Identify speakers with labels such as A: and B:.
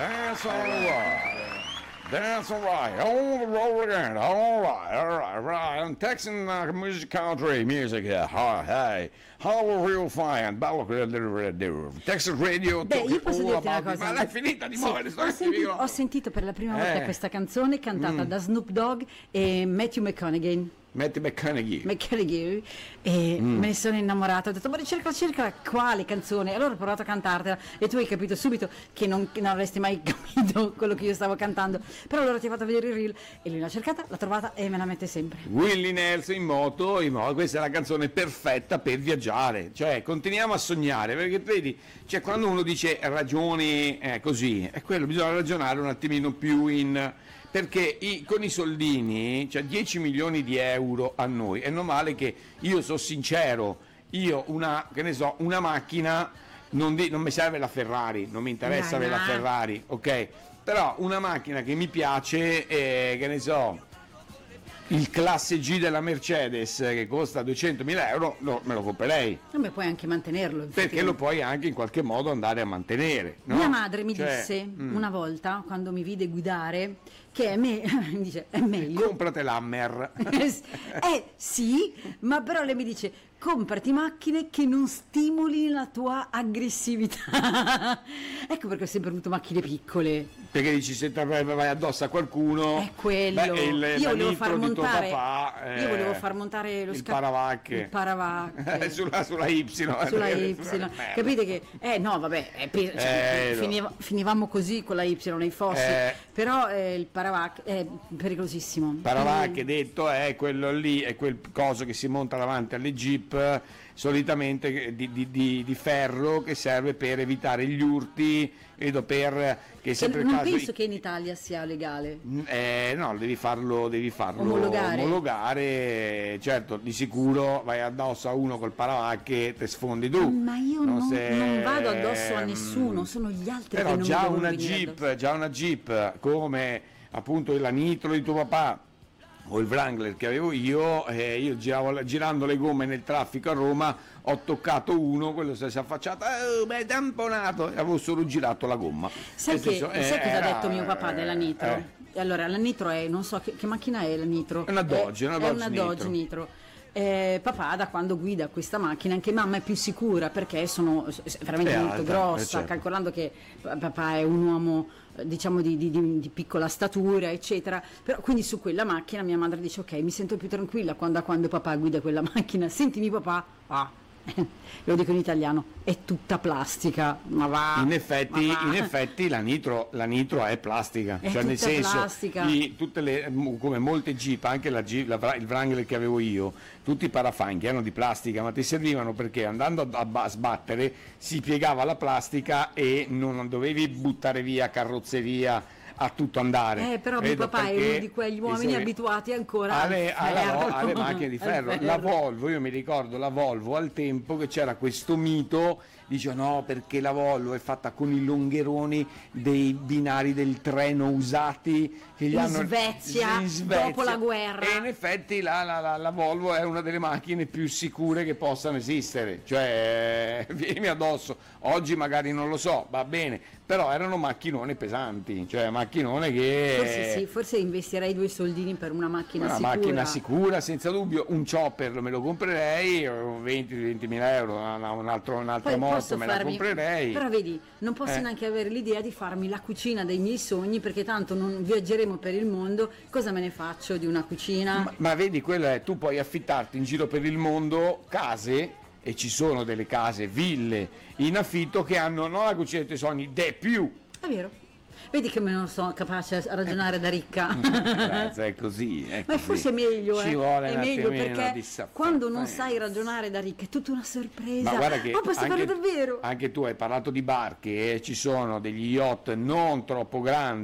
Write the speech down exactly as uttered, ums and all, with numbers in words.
A: That's all right. That's all right. On the road again. All right, all right, right. I'm Texan uh, music, country music. Uh, hey, how real fine. Bello Texas Radio.
B: Beh, io posso dirti una cosa.
A: Ma l'hai finita di
B: Sì,
A: muovere?
B: ho, senti- ho sentito per la prima volta
A: Eh.
B: questa canzone cantata
A: Mm.
B: da Snoop Dogg e Matthew McConaughey.
A: Matthew McConaughey.
B: McConaughey e
A: Mm.
B: me ne sono innamorata, ho detto ma ricerca, cerca quale canzone, allora ho provato a cantartela e tu hai capito subito che non, che non avresti mai capito quello che io stavo cantando, però allora ti ho fatto vedere il reel e lui l'ha cercata, l'ha trovata e me la mette sempre.
A: Willie Nelson in moto, in moto, questa è la canzone perfetta per viaggiare, cioè continuiamo a sognare, perché vedi, cioè quando uno dice ragioni eh, così, è quello, bisogna ragionare un attimino più in... perché i, con i soldini, cioè dieci milioni di euro a noi, è normale che io sono sincero, io una, che ne so, una macchina, non, di, non mi serve la Ferrari, non mi interessa
B: No,
A: avere
B: no.
A: la Ferrari, ok? Però una macchina che mi piace, eh, che ne so, il classe G della Mercedes che costa duecentomila euro, lo, me lo comprerei,
B: Vabbè, puoi anche mantenerlo.
A: perché lo puoi anche in qualche modo andare a mantenere, no?
B: Mia madre mi
A: Cioè,
B: disse
A: mm,
B: una volta, quando mi vide guidare, che è, me- mi dice, è meglio.
A: comprate l'Hammer.
B: Eh sì, ma però lei mi dice comprati macchine che non stimoli la tua aggressività. Ecco perché ho sempre avuto macchine piccole.
A: Perché dici se te vai addosso a qualcuno
B: È quello.
A: beh, il,
B: io
A: la
B: volevo
A: nitro
B: far
A: di tuo
B: montare
A: papà, eh,
B: io volevo far montare lo
A: il
B: sca-
A: paravacche.
B: il paravacche.
A: sulla, sulla Y
B: sulla Y, capite che eh no vabbè eh, pe- cioè,
A: Eh, no.
B: finiva- finivamo così con la Y nei fossi,
A: Eh.
B: però eh, il paravacche è pericolosissimo.
A: Paravacche detto è quello lì, è quel coso che si monta davanti alle Jeep, solitamente di, di- di- di ferro, che serve per evitare gli urti, vedo per che è sempre il
B: non
A: caso
B: penso che in Italia sia legale.
A: Eh, no, devi farlo, devi farlo
B: Omologare.
A: omologare, certo, di sicuro vai addosso a uno col paravacche e te sfondi tu.
B: Ma io non,
A: se-
B: non vado addosso a nessuno, sono gli altri
A: Però
B: che non
A: già
B: mi devono
A: una
B: venire
A: Jeep,
B: addosso.
A: già una Jeep come appunto la Nitro di tuo papà o il Wrangler che avevo io, eh, io giravo, girando le gomme nel traffico a Roma, ho toccato uno, quello si è affacciato, oh, beh, tamponato, e avevo solo girato la gomma.
B: Sai,
A: Nel
B: che,
A: senso,
B: sai
A: eh,
B: cosa ha
A: era-
B: detto mio papà della Nitro?
A: eh,
B: E allora la Nitro è, non so che, che macchina è la Nitro?
A: È una Dodge,
B: è,
A: una
B: è
A: Dodge
B: una
A: Nitro.
B: Dodge Nitro. Eh, papà da quando guida questa macchina, anche mamma è più sicura perché sono s- veramente
A: È
B: molto
A: alta,
B: grossa,
A: eh, certo.
B: calcolando che pa- papà è un uomo eh, diciamo di, di- di- di piccola statura eccetera, però quindi su quella macchina mia madre dice ok, mi sento più tranquilla quando, quando papà guida quella macchina. Sentimi papà, ah, lo dico in italiano, è tutta plastica, ma va,
A: In effetti,
B: ma va.
A: in effetti la, nitro, la nitro è plastica,
B: È
A: cioè nel
B: tutta
A: senso,
B: plastica.
A: i- tutte le, come molte Jeep, anche la Jeep, la Wra- il Wrangler che avevo io, tutti i parafanghi erano di plastica, ma ti servivano perché andando a, a ba- sbattere si piegava la plastica e non dovevi buttare via carrozzeria a tutto andare.
B: Eh, però mio
A: Credo
B: papà è
A: perché
B: uno di quegli
A: ti
B: uomini
A: serve-
B: abituati ancora
A: alle,
B: al
A: alla-
B: ferro.
A: alle macchine di
B: Al
A: ferro. La Volvo, io mi ricordo la Volvo al tempo che c'era questo mito, dice no perché la Volvo è fatta con i longheroni dei binari del treno usati che gli
B: In
A: hanno
B: Svezia,
A: in Svezia.
B: dopo la guerra.
A: E in effetti la, la- la- la Volvo è una delle macchine più sicure che possano esistere, cioè vieni addosso, oggi magari non lo so, va bene, però erano macchinone pesanti, cioè macchinone che
B: Forse sì, forse investirei due soldini per una macchina
A: una
B: sicura.
A: macchina sicura, senza dubbio. Un chopper me lo comprerei, venti ventimila euro, una- un altro, un'altra
B: Poi
A: moto
B: posso
A: me la
B: farmi-
A: comprerei.
B: Però vedi, non posso
A: Eh.
B: neanche avere l'idea di farmi la cucina dei miei sogni perché tanto non viaggeremo per il mondo, cosa me ne faccio di una cucina?
A: Ma, ma vedi, quello è, tu puoi affittarti in giro per il mondo case, e ci sono delle case, ville in affitto che hanno non la cucina dei tuoi sogni, de più.
B: È vero. Vedi che me non sono capace a ragionare da ricca.
A: Grazie, è così, è
B: Ma
A: così.
B: forse è meglio,
A: Ci
B: eh.
A: vuole
B: è
A: un
B: meglio
A: attimino
B: perché
A: di saffare.
B: quando non sai ragionare da ricca è tutta una sorpresa.
A: Ma guarda che
B: Ma posso
A: anche,
B: fare davvero?
A: anche tu hai parlato di barche, e ci sono degli yacht non troppo grandi